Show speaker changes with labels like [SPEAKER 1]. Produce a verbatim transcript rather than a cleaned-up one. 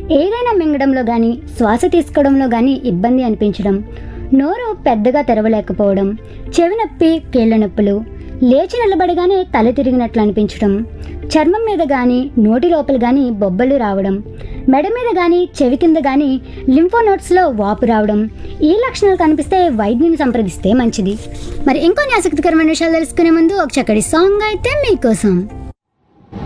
[SPEAKER 1] ఏదైనా మింగడంలో కానీ శ్వాస తీసుకోవడంలో కానీ ఇబ్బంది అనిపించడం, నోరు పెద్దగా తెరవలేకపోవడం, చెవి నొప్పి, కీళ్ళ నొప్పులు, లేచి నిలబడగానే తల తిరిగినట్లు అనిపించడం, చర్మం మీద కానీ నోటి లోపల కానీ బొబ్బలు రావడం, మెడ మీద కానీ చెవి కింద కానీ లింఫోనోట్స్లో వాపు రావడం, ఈ లక్షణాలు కనిపిస్తే వైద్యుని సంప్రదిస్తే మంచిది. మరి ఇంకొన్ని ఆసక్తికరమైన విషయాలు తెలుసుకునే ముందు ఒక చక్కటి సాంగ్ అయితే మీకోసం.